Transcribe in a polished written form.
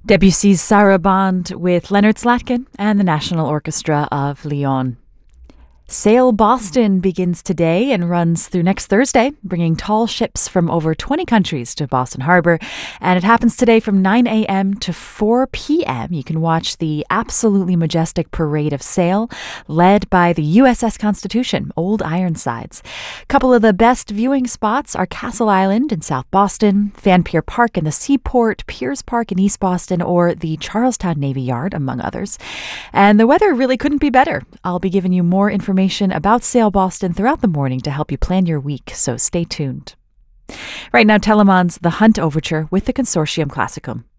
Debussy's Sarabande with Leonard Slatkin and the National Orchestra of Lyon. Sail Boston begins today and runs through next Thursday, bringing tall ships from over 20 countries to Boston Harbor. And it happens today from 9 a.m. to 4 p.m. You can watch the absolutely majestic parade of sail led by the USS Constitution, Old Ironsides. A couple of the best viewing spots are Castle Island in South Boston, Fan Pier Park in the Seaport, Piers Park in East Boston, or the Charlestown Navy Yard, among others. And the weather really couldn't be better. I'll be giving you more information about Sail Boston throughout the morning to help you plan your week, so stay tuned. Right now, Telemann's The Hunt Overture with the Consortium Classicum.